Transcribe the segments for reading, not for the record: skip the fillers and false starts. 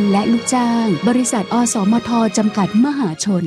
และลูกจ้างบริษัทอสมทจำกัดมหาชน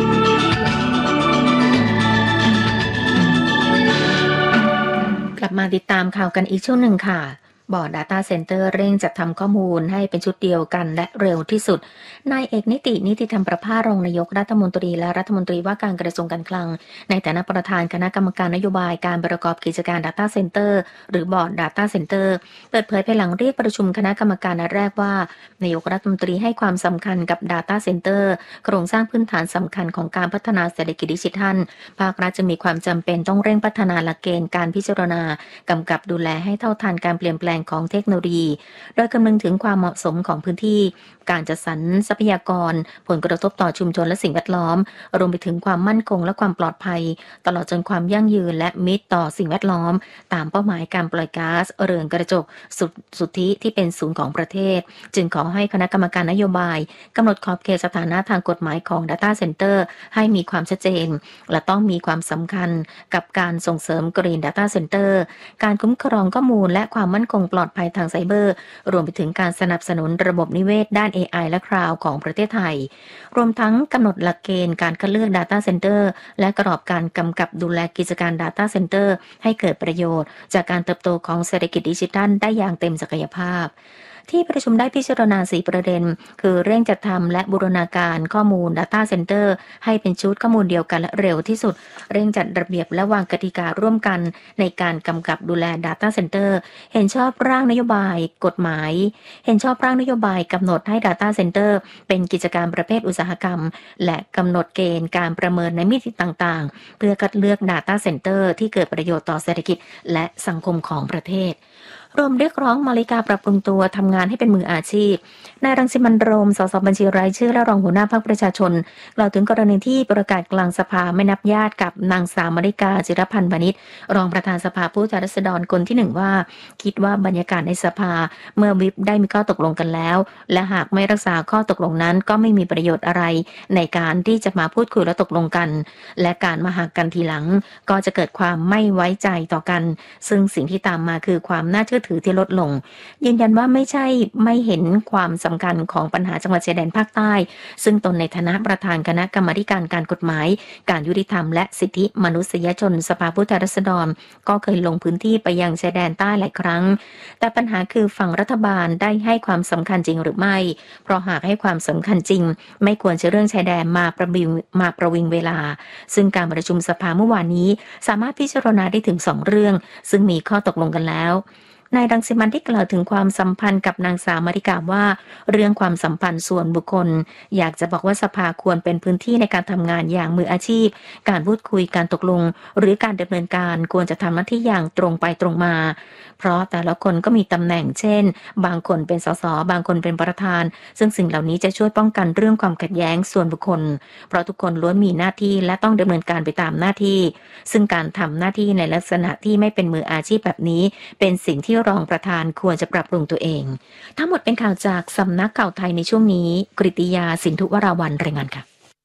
กลับมาติดตามข่าวกันอีกช่วงหนึ่งค่ะบอร์ด Data Center เร่งจัดทำข้อมูลให้เป็นชุดเดียวกันและเร็วที่สุดนายเอกนิติธรรมประภาสรองนายกรัฐมนตรีและรัฐมนตรีว่าการกระทรวงการคลังในฐานะประธานคณะกรรมการนโยบายการประกอบกิจการ Data Center หรือบอร์ด Data Center เปิดเผยภายหลังเรียกประชุมคณะกรรมการนัดแรกว่านายกรัฐมนตรีให้ความสำคัญกับ Data Center โครงสร้างพื้นฐานสำคัญของการพัฒนาเศรษฐกิจดิจิทัลภาครัฐจะมีความจำเป็นต้องเร่งพัฒนาหลักเกณฑ์การพิจารณากำกับดูแลให้เท่าทันการเปลี่ยนแปลงของเทคโนโลยีโดยคำนึงถึงความเหมาะสมของพื้นที่การจัดสรรทรัพยากรผลกระทบต่อชุมชนและสิ่งแวดล้อมรวมไปถึงความมั่นคงและความปลอดภัยตลอดจนความยั่งยืนและมิตรต่อสิ่งแวดล้อมตามเป้าหมายการปล่อยก๊าซเรือนกระจกสุทธิที่เป็นศูนย์ของประเทศจึงขอให้คณะกรรมการนโยบายกำหนดขอบเขตสถานะทางกฎหมายของ Data Center ให้มีความชัดเจนและต้องมีความสำคัญกับการส่งเสริม Green Data Center การคุ้มครองข้อมูลและความมั่นคงปลอดภัยทางไซเบอร์รวมไปถึงการสนับสนุนระบบนิเวศด้าน AI และคลาวด์ของประเทศไทยรวมทั้งกำหนดหลักเกณฑ์การคัดเลือก Data Center และกรอบการกำกับดูแลกิจการ Data Center ให้เกิดประโยชน์จากการเติบโตของเศรษฐกิจดิจิทัลได้อย่างเต็มศักยภาพที่ประชุมได้พิจารณา4ประเด็นคือเร่งจัดทำและบูรณาการข้อมูล Data Center ให้เป็นชุดข้อมูลเดียวกันและเร็วที่สุดเร่งจัดระเบียบและวางกติการ่วมกันในการกำกับดูแล Data Center เห็นชอบร่างนโยบายกฎหมายเห็นชอบร่างนโยบายกำหนดให้ Data Center เป็นกิจการประเภทอุตสาหกรรมและกำหนดเกณฑ์การประเมินในมิติต่างๆเพื่อคัดเลือก Data Center ที่เกิดประโยชน์ต่อเศรษฐกิจและสังคมของประเทศรวมเรียกร้องมาเลกาปรับปรุงตัวทำงานให้เป็นมืออาชีพนายรังสิมันต์โรมสสบัญชีรายชื่อและรองหัวหน้าพรรคประชาชนกล่าวถึงกรณีที่ประกาศกลางสภาไม่นับญาติกับนางสาวมาเลกาจิรพันธ์พานิชรองประธานสภาผู้แทนราษฎรคนที่1ว่าคิดว่าบรรยากาศในสภาเมื่อวิปได้มีข้อตกลงกันแล้วและหากไม่รักษาข้อตกลงนั้นก็ไม่มีประโยชน์อะไรในการที่จะมาพูดคุยและตกลงกันและการมาหักกันทีหลังก็จะเกิดความไม่ไว้ใจต่อกันซึ่งสิ่งที่ตามมาคือความน่าเชื่อถือที่ลดลงยืนยันว่าไม่เห็นความสำคัญของปัญหาจังหวัดชายแดนภาคใต้ซึ่งตนในฐานะประธานคณะกรรมาธิการการกฎหมายการยุติธรรมและสิทธิมนุษยชนสภาผู้แทนราษฎรก็เคยลงพื้นที่ไปยังชายแดนใต้หลายครั้งแต่ปัญหาคือฝั่งรัฐบาลได้ให้ความสำคัญจริงหรือไม่เพราะหากให้ความสำคัญจริงไม่ควรจะเรื่องชายแดนมาประวิงเวลาซึ่งการประชุมสภาเมื่อวานนี้สามารถพิจารณาได้ถึง2เรื่องซึ่งมีข้อตกลงกันแล้วนายรังสิมันต์ได้กล่าวถึงความสัมพันธ์กับนางสาวมาริกาว่าเรื่องความสัมพันธ์ส่วนบุคคลอยากจะบอกว่าสภาควรเป็นพื้นที่ในการทำงานอย่างมืออาชีพการพูดคุยการตกลงหรือการดำเนินการควรจะทำหน้าที่อย่างตรงไปตรงมาเพราะแต่ละคนก็มีตำแหน่งเช่นบางคนเป็นสสบางคนเป็นประธานซึ่งสิ่งเหล่านี้จะช่วยป้องกันเรื่องความขัดแย้งส่วนบุคคลเพราะทุกคนล้วนมีหน้าที่และต้องดำเนินการไปตามหน้าที่ซึ่งการทำหน้าที่ในลักษณะที่ไม่เป็นมืออาชีพแบบนี้เป็นสิ่งที่รองประธานควรจะปรับปรุงตัวเองทั้งหมดเป็นข่าวจากสำนักข่าวไทยในช่วงนี้กฤติยาสินธุวราวัลรายงานค่ะ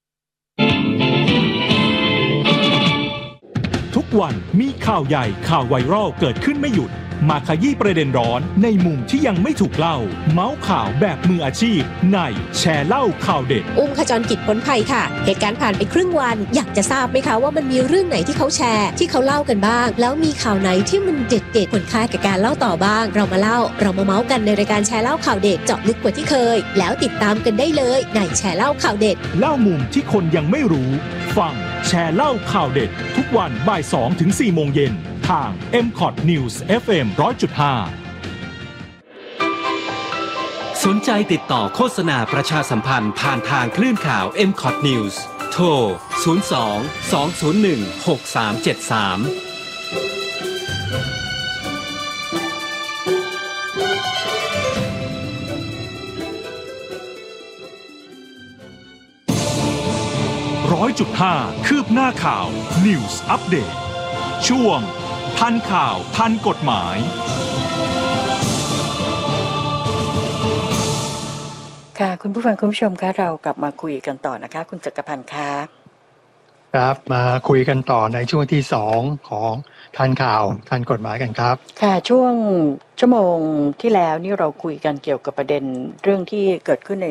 ทุกวันมีข่าวใหญ่ข่าวไวรัลเกิดขึ้นไม่หยุดมาขยี้ประเด็นร้อนในมุมที่ยังไม่ถูกเล่าเมาส์ข่าวแบบมืออาชีพในแชร์เล่าข่าวเด็ดขจรกิจพ้นภัยค่ะเหตุการณ์ผ่านไปครึ่งวันอยากจะทราบไหมคะว่ามันมีเรื่องไหนที่เขาแชร์ที่เขาเล่ากันบ้างแล้วมีข่าวไหนที่มันเด็ดๆควรค่าแก่การเล่าต่อบ้างเรามาเมาส์กันในรายการแชร์เล่าข่าวเด็ดเจาะลึกกว่าที่เคยแล้วติดตามกันได้เลยในแชร์เล่าข่าวเด็ดเล่ามุมที่คนยังไม่รู้ฟังแชร์เล่าข่าวเด็ดทุกวันบ่าย 2 ถึง 4 โมงเย็นทาง MCOT News FM 100.5 สนใจติดต่อโฆษณาประชาสัมพันธ์ผ่านทางคลื่นข่าว MCOT News โทร 100.5 คืบหน้าข่าว News Update ช่วงทันข่าวทันกฎหมายค่ะคุณผู้ฟังคุณผู้ชมคะเรากลับมาคุยกันต่อนะคะคุณจักรพันธ์คะครับมาคุยกันต่อในช่วงที่2ของทันข่าวทันกฎหมายกันครับค่ะช่วงชั่วโมงที่แล้วนี่เราคุยกันเกี่ยวกับประเด็นเรื่องที่เกิดขึ้นใน